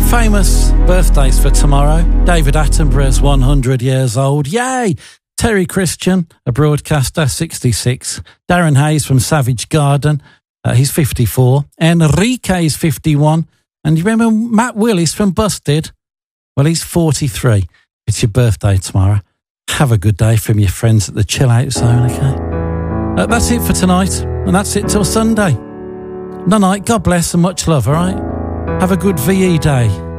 famous birthdays for tomorrow. David Attenborough's 100 years old. Yay! Terry Christian, a broadcaster, 66. Darren Hayes from Savage Garden, he's 54. Enrique's 51. And you remember Matt Willis from Busted? Well, he's 43. It's your birthday tomorrow. Have a good day from your friends at the Chill Out Zone, okay? That's it for tonight, and that's it till Sunday. Night, God bless and much love, all right? Have a good VE day.